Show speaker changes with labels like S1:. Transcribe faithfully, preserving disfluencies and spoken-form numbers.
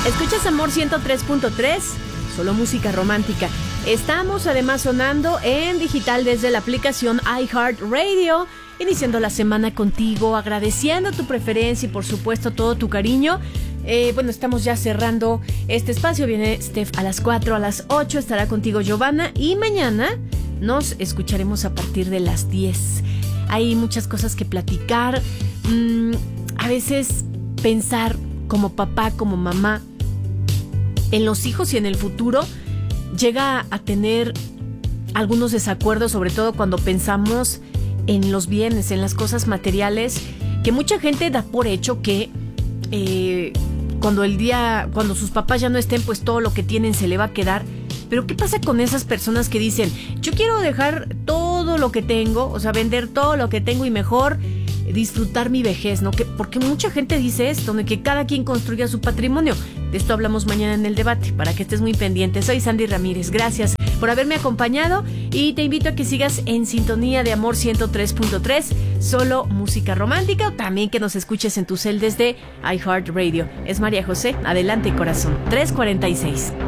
S1: Escuchas Amor ciento tres punto tres, solo música romántica. Estamos además sonando en digital desde la aplicación iHeartRadio, iniciando la semana contigo, agradeciendo tu preferencia y por supuesto todo tu cariño. Eh, bueno, estamos ya cerrando este espacio. Viene Steph a las cuatro, a las ocho estará contigo Giovanna y mañana nos escucharemos a partir de las diez. Hay muchas cosas que platicar. Mm, a veces pensar como papá, como mamá, en los hijos y en el futuro llega a tener algunos desacuerdos, sobre todo cuando pensamos en los bienes, en las cosas materiales, que mucha gente da por hecho que eh, cuando el día, cuando sus papás ya no estén, pues todo lo que tienen se le va a quedar. Pero ¿qué pasa con esas personas que dicen, yo quiero dejar todo lo que tengo, o sea, vender todo lo que tengo y mejor disfrutar mi vejez, ¿no? Que, porque mucha gente dice esto, de que cada quien construya su patrimonio. De esto hablamos mañana en el debate, para que estés muy pendiente. Soy Sandy Ramírez, gracias por haberme acompañado y te invito a que sigas en sintonía de Amor ciento tres punto tres, solo música romántica, o también que nos escuches en tu cel desde iHeartRadio. Es María José, adelante corazón, tres cuarenta y seis.